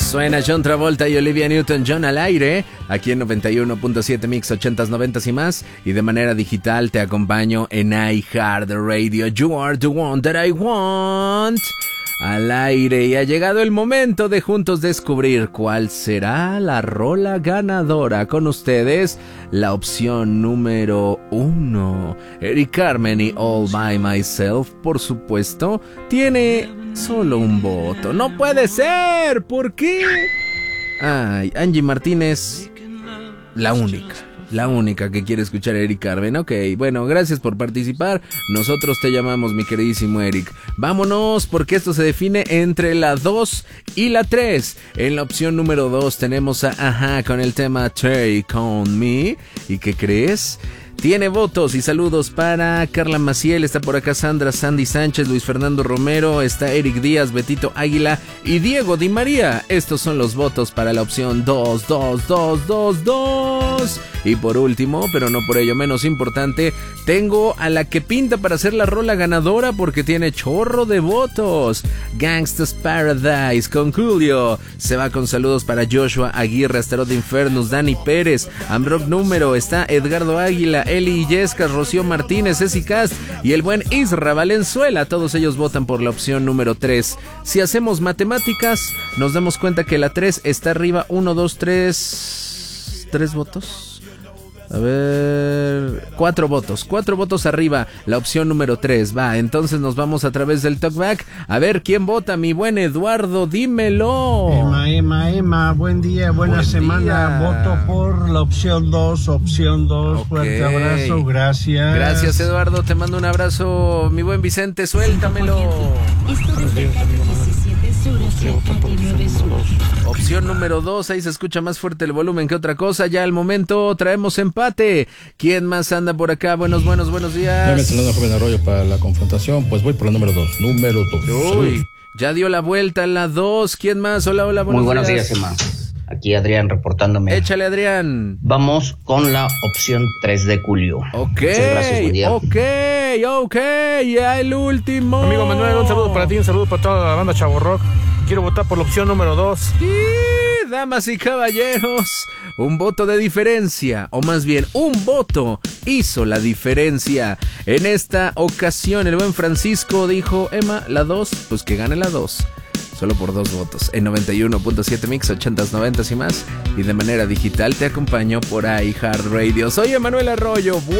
Suena John Travolta y Olivia Newton-John al aire, aquí en 91.7 Mix 80s, 90s y más, y de manera digital te acompaño en iHeartRadio. You are the one that I want. Al aire, y ha llegado el momento de juntos descubrir cuál será la rola ganadora. Con ustedes, la opción número 1. Eric Carmen y All By Myself, por supuesto, tiene solo un voto. ¡No puede ser! ¿Por qué? Ay, Angie Martínez, la única que quiere escuchar a Eric Carmen. Ok, bueno, gracias por participar. Nosotros te llamamos, mi queridísimo Eric. Vámonos, porque esto se define entre la 2 y la 3. En la opción número 2 tenemos a Ajá con el tema Take On Me. ¿Y qué crees? Tiene votos y saludos para Carla Maciel, está por acá Sandra, Sandy Sánchez, Luis Fernando Romero, está Eric Díaz, Betito Águila y Diego Di María. Estos son los votos para la opción 2. Y por último, pero no por ello menos importante, tengo a la que pinta para ser la rola ganadora porque tiene chorro de votos. Gangsta's Paradise con Julio. Se va con saludos para Joshua Aguirre, Astaroth Infernus, Dani Pérez, Ambrock Número, está Edgardo Águila, Eli Illescas, Rocío Martínez, Ceci Cast y el buen Isra Valenzuela. Todos ellos votan por la opción número 3. Si hacemos matemáticas, nos damos cuenta que la 3 está arriba. 1, 2, 3... ¿3 votos? A ver... 4 votos arriba, la opción número 3. Va, entonces nos vamos a través del talkback. A ver, ¿quién vota? Mi buen Eduardo, dímelo. Emma, buen día, buena semana. Voto por la opción 2, Okay. Fuerte abrazo, gracias. Gracias, Eduardo, te mando un abrazo. Mi buen Vicente, suéltamelo. Opción número 2, ahí se escucha más fuerte el volumen que otra cosa. Ya al momento traemos empate. ¿Quién más anda por acá? Buenos días. Me saluda Joven Arroyo para la confrontación. Pues voy por la número 2. Uy, ya dio la vuelta en la 2. ¿Quién más? Hola, Muy buenos días, Emma. Aquí Adrián reportándome. Échale, Adrián. Vamos con la opción 3 de Julio. Ok, gracias, buen día. Ok, ya el último. Amigo Manuel, un saludo para ti, un saludo para toda la banda Chavo Rock. Quiero votar por la opción número 2. Sí, damas y caballeros, un voto de diferencia, o más bien, un voto hizo la diferencia. En esta ocasión, el buen Francisco dijo, Emma, la 2, pues que gane la 2. Solo por 2 votos. En 91.7 Mix, 80s, 90s y más. Y de manera digital te acompaño por iHeartRadio. Soy Emanuel Arroyo.